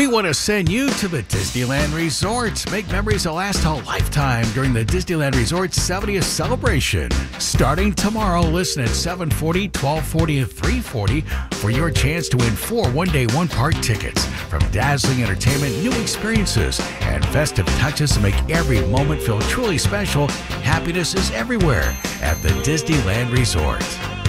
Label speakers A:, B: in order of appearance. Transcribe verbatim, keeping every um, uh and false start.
A: We want to send you to the Disneyland Resort. Make memories that last a lifetime during the Disneyland Resort seventieth celebration. Starting tomorrow, listen at seven forty, twelve forty, and three forty for your chance to win four one-day one-park tickets. From dazzling entertainment, new experiences, and festive touches to make every moment feel truly special, happiness is everywhere at the Disneyland Resort.